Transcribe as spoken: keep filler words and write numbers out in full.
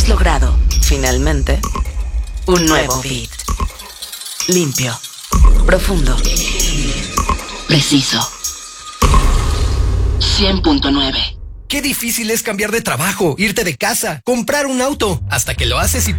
logrado, finalmente, un nuevo beat. Limpio, profundo, preciso. cien punto nueve. Qué difícil es cambiar de trabajo, irte de casa, comprar un auto, hasta que lo haces y